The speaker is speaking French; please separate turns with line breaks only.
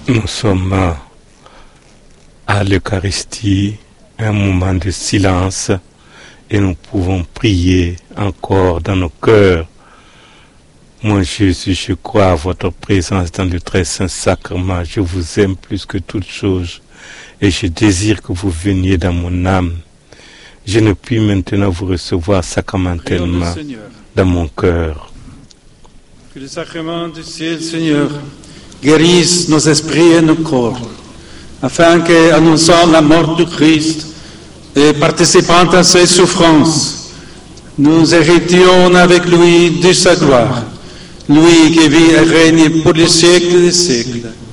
Nous sommes à l'Eucharistie, un moment de silence, et nous pouvons prier encore dans nos cœurs. Moi Jésus, je crois à votre présence dans le très saint sacrement. Je vous aime plus que toute chose et je désire que vous veniez dans mon âme. Je ne puis maintenant vous recevoir sacramentellement dans mon cœur.
Que le sacrement du ciel, Seigneur, guérisse nos esprits et nos corps, afin que, annonçant la mort du Christ et participant à ses souffrances, nous héritions avec lui de sa gloire, lui qui vit et règne pour les siècles des siècles.